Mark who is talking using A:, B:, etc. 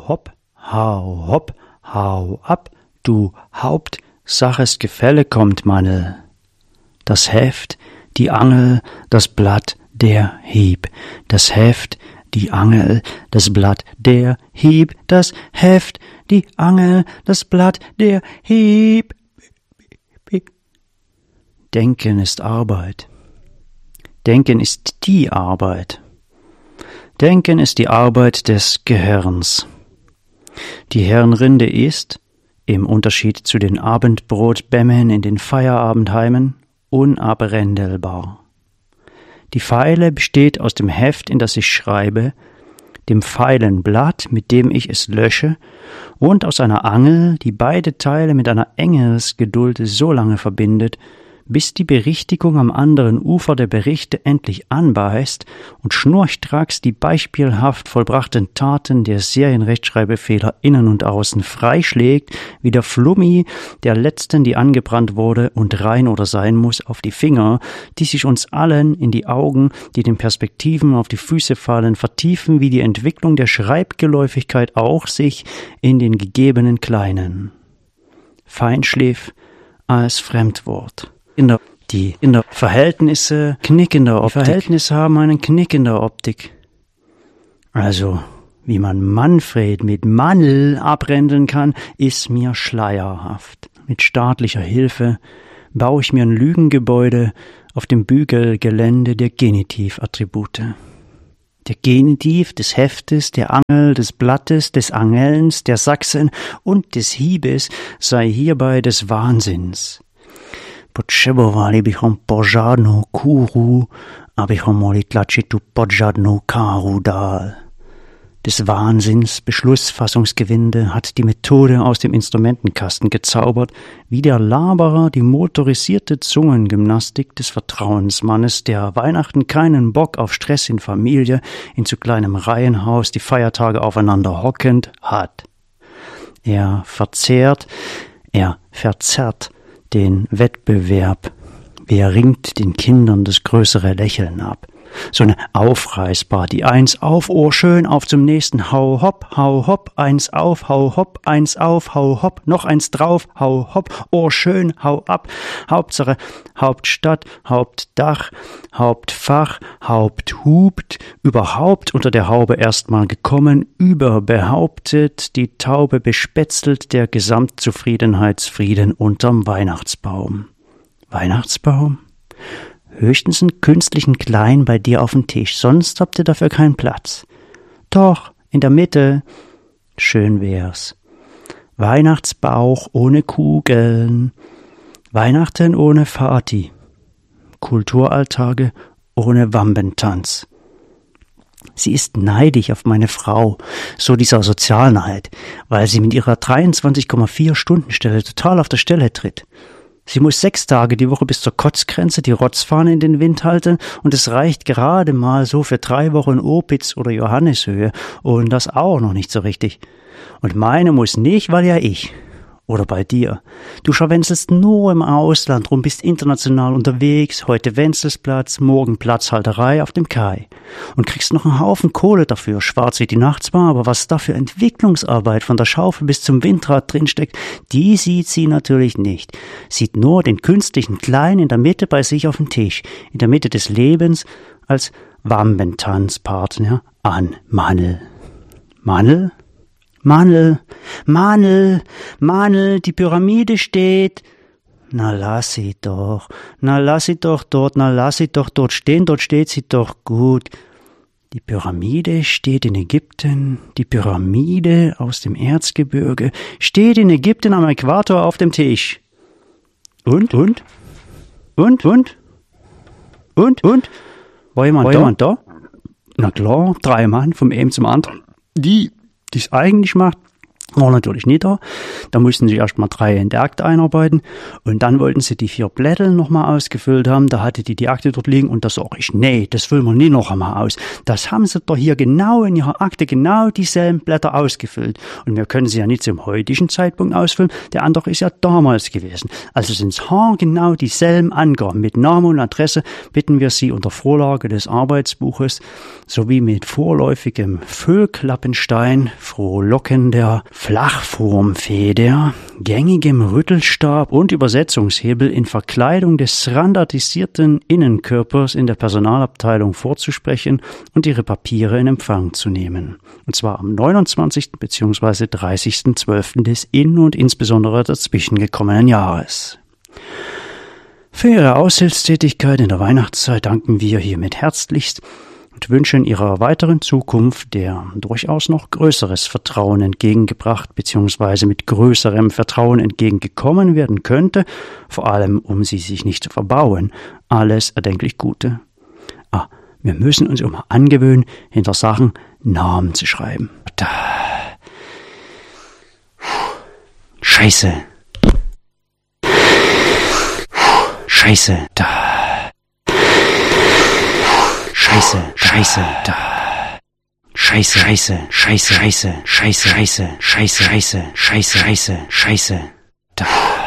A: hopp, hau ab, du Haupt, Saches Gefälle kommt, Mannel. Das Heft, die Angel, das Blatt, der Hieb, das Heft, die Angel, das Blatt, der Hieb, das Heft, die Angel, das Blatt, der Hieb. Denken ist Arbeit. Denken ist die Arbeit. Denken ist die Arbeit des Gehirns. Die Hirnrinde ist, im Unterschied zu den Abendbrotbämmen in den Feierabendheimen, unabrändelbar. Die Feile besteht aus dem Heft, in das ich schreibe, dem Feilenblatt, mit dem ich es lösche, und aus einer Angel, die beide Teile mit einer Engelsgeduld so lange verbindet, bis die Berichtigung am anderen Ufer der Berichte endlich anbeißt und schnurstracks die beispielhaft vollbrachten Taten der Serienrechtschreibfehler innen und außen freischlägt, wie der Flummi der letzten, die angebrannt wurde und rein oder sein muss, auf die Finger, die sich uns allen in die Augen, die den Perspektiven auf die Füße fallen, vertiefen, wie die Entwicklung der Schreibgeläufigkeit auch sich in den gegebenen Kleinen. Feinschliff als Fremdwort. Die Verhältnisse haben einen Knick in der Optik. Also, wie man Manfred mit Mannel abrändeln kann, ist mir schleierhaft. Mit staatlicher Hilfe baue ich mir ein Lügengebäude auf dem Bügelgelände der Genitivattribute. Der Genitiv des Heftes, der Angel, des Blattes, des Angelns, der Sachsen und des Hiebes sei hierbei des Wahnsinns. Potřebovali bychom pořádnou kůru, abychom mohli tlačit tu pořádnou káru dál. Des Wahnsinns Beschlussfassungsgewinde hat die Methode aus dem Instrumentenkasten gezaubert, wie der Laberer die motorisierte Zungengymnastik des Vertrauensmannes, der Weihnachten keinen Bock auf Stress in Familie, in zu kleinem Reihenhaus die Feiertage aufeinander hockend hat. Er verzerrt den Wettbewerb. Wer ringt den Kindern das größere Lächeln ab? So eine Aufreißbar, die eins auf, oh schön, auf zum nächsten, hau hopp, eins auf, hau hopp, eins auf, hau hopp, noch eins drauf, hau hopp, oh schön, hau ab, Hauptsache, Hauptstadt, Hauptdach, Hauptfach, Haupthupt, überhaupt unter der Haube erstmal gekommen, überbehauptet, die Taube bespätzelt, der Gesamtzufriedenheitsfrieden unterm Weihnachtsbaum. Weihnachtsbaum? Höchstens einen künstlichen Klein bei dir auf dem Tisch, sonst habt ihr dafür keinen Platz. Doch, in der Mitte, schön wär's. Weihnachtsbauch ohne Kugeln, Weihnachten ohne Fati, Kulturalltage ohne Wambentanz. Sie ist neidisch auf meine Frau, so dieser Sozialneid, weil sie mit ihrer 23,4-Stunden-Stelle total auf der Stelle tritt. Sie muss 6 Tage die Woche bis zur Kotzgrenze die Rotzfahne in den Wind halten und es reicht gerade mal so für 3 Wochen Opitz oder Johanneshöhe und das auch noch nicht so richtig. Und meine muss nicht, weil ja ich. Oder bei dir. Du scharwenzelst nur im Ausland rum, bist international unterwegs, heute Wenzelsplatz, morgen Platzhalterei auf dem Kai. Und kriegst noch einen Haufen Kohle dafür, schwarz wie die Nacht zwar, aber was da für Entwicklungsarbeit von der Schaufel bis zum Windrad drinsteckt, die sieht sie natürlich nicht. Sieht nur den künstlichen Kleinen in der Mitte bei sich auf dem Tisch, in der Mitte des Lebens als Wambentanzpartner an Mannel. Mannel? Mannel, die Pyramide steht. Na lass sie doch dort stehen, dort steht sie doch gut. Die Pyramide steht in Ägypten, die Pyramide aus dem Erzgebirge steht in Ägypten am Äquator auf dem Tisch. Und? War jemand da? Na klar, 3 Mann vom einen zum anderen. Die es eigentlich macht, War natürlich nicht da. Da mussten sie erst mal 3 in der Akte einarbeiten und dann wollten sie die 4 Blätter nochmal ausgefüllt haben. Da hatte die Akte dort liegen und da sag ich, nee, das füllen wir nie noch einmal aus. Das haben sie doch hier genau in ihrer Akte genau dieselben Blätter ausgefüllt. Und wir können sie ja nicht zum heutigen Zeitpunkt ausfüllen. Der andere ist ja damals gewesen. Also sind es genau dieselben Angaben. Mit Name und Adresse bitten wir Sie unter Vorlage des Arbeitsbuches sowie mit vorläufigem Füllklappenstein, frohlockender Flachformfeder, gängigem Rüttelstab und Übersetzungshebel in Verkleidung des standardisierten Innenkörpers in der Personalabteilung vorzusprechen und ihre Papiere in Empfang zu nehmen. Und zwar am 29. bzw. 30.12. des und insbesondere dazwischen gekommenen Jahres. Für Ihre Aushilfstätigkeit in der Weihnachtszeit danken wir hiermit herzlichst und wünschen Ihrer weiteren Zukunft, der durchaus noch größeres Vertrauen entgegengebracht bzw. mit größerem Vertrauen entgegengekommen werden könnte, vor allem um Sie sich nicht zu verbauen, alles erdenklich Gute. Wir müssen uns immer angewöhnen, hinter Sachen Namen zu schreiben. Scheiße. Scheiße. Scheiße, Scheiße, da. Scheiße, Scheiße, Scheiße, Scheiße, Scheiße, Scheiße, Scheiße, Scheiße, Scheiße, Scheiße, Scheiße.